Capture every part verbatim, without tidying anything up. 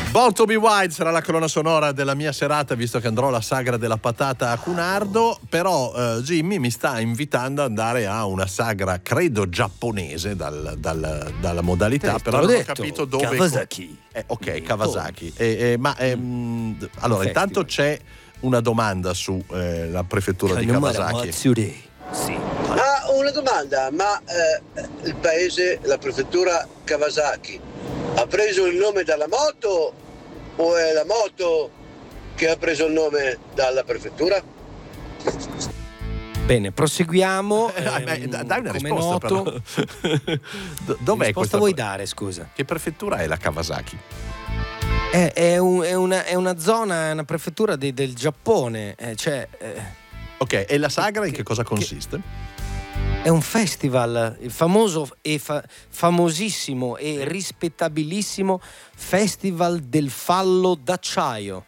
Born to be Wild sarà la colonna sonora della mia serata, visto che andrò alla sagra della patata a Cunardo. Però eh, Jimmy mi sta invitando ad andare a una sagra, credo giapponese dal, dal, dalla modalità, Te, però te non ho detto, capito dove. Kawasaki. Eh, ok, Kawasaki. Eh, eh, ma ehm, allora, intanto c'è una domanda su eh, la prefettura di Kawasaki. Sì. Ah, una domanda, ma eh, il paese, la prefettura Kawasaki, ha preso il nome dalla moto o è la moto che ha preso il nome dalla prefettura? Bene, proseguiamo. Eh, ehm, dai una come risposta, noto, però. Do- Dov'è risposta questa? vuoi dare, scusa? Che prefettura è la Kawasaki? È, è, un- è una, è una zona, è una prefettura de- del Giappone. eh, cioè, eh, Ok, e la sagra in che cosa consiste? è un festival, il famoso e fa- famosissimo e rispettabilissimo Festival del Fallo d'acciaio.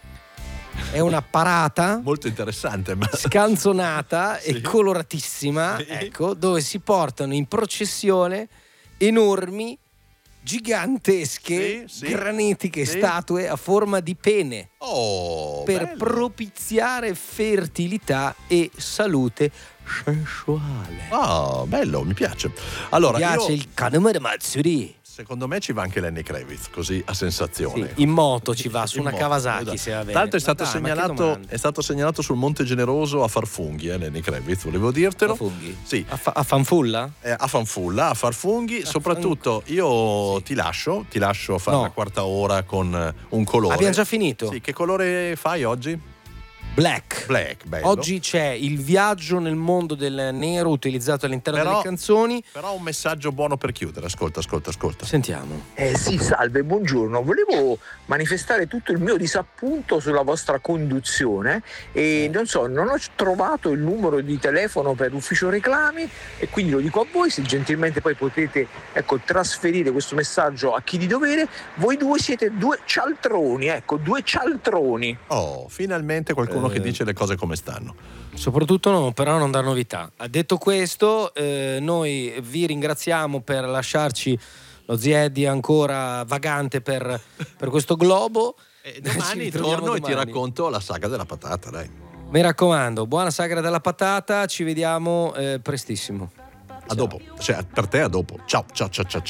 È una parata Molto interessante, ma scanzonata Sì. e coloratissima, Sì. ecco, dove si portano in processione enormi, gigantesche, Sì, sì, granitiche sì. statue a forma di pene oh, per bello. propiziare fertilità e salute sensuale. Oh, bello, mi piace. Allora, Mi piace io, il Kanemaru Matsuri. secondo me ci va anche Lenny Kravitz, così a sensazione. Sì, in moto ci va, su In una moto, Kawasaki, esatto. se va bene. Tanto è Ma stato, dai, ma che segnalato, domande? è stato segnalato sul Monte Generoso a Farfunghi, eh, Lenny Kravitz, volevo dirtelo. A funghi? Sì. A, fa- a fanfulla? Eh, a Fanfulla, a Farfunghi. Soprattutto io Sì. ti lascio, ti lascio fare No. la quarta ora con eh, un colore. Abbiamo già finito? Sì, che colore fai oggi? Black. Black, bello. Oggi c'è il viaggio nel mondo del nero utilizzato all'interno Però- delle canzoni. Però un messaggio buono per chiudere. Ascolta, ascolta, ascolta. Sentiamo. Eh sì, salve, buongiorno. Volevo manifestare tutto il mio disappunto sulla vostra conduzione e non so, non ho trovato il numero di telefono per l'ufficio reclami e quindi lo dico a voi, se gentilmente poi potete, ecco, trasferire questo messaggio a chi di dovere. Voi due siete due cialtroni, ecco, due cialtroni. Oh, finalmente qualcuno Eh. che dice le cose come stanno. Soprattutto no, però non dar novità. Detto questo, eh, noi vi ringraziamo per lasciarci lo zio Eddie ancora vagante per, per questo globo. E Ci domani ritroviamo torno e ti domani. racconto la saga della patata, dai. Mi raccomando, buona sagra della patata, ci vediamo eh, prestissimo. A dopo. Cioè, per te a dopo. Ciao, ciao, ciao, ciao, ciao.